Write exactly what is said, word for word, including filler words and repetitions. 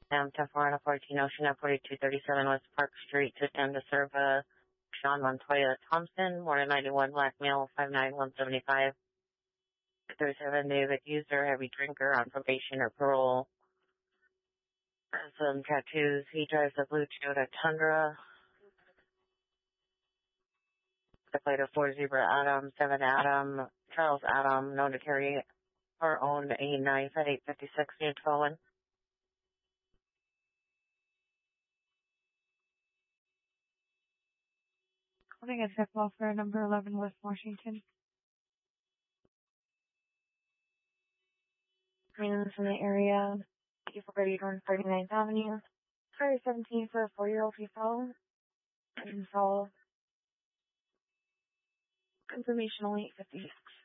Sam ten four fourteen Ocean at forty-two thirty-seven West Park Street to attend to serve uh, Sean Montoya Thompson, Morning ninety-one, black male, five nine, one seventy-five. thirty-seven, David User, heavy drinker, on probation or parole. Some tattoos. He drives a blue Toyota Tundra. The plate of four Zebra Adam, seven Adam, Charles Adam, known to carry or own a knife at eight fifty-six New Tolman. Calling at Tip Welfare, number eleven, West Washington. Cleanings in the area. People ready to run thirty-ninth Avenue. Fire seventeen for a four-year-old female. Install. Information only eight fifty-six.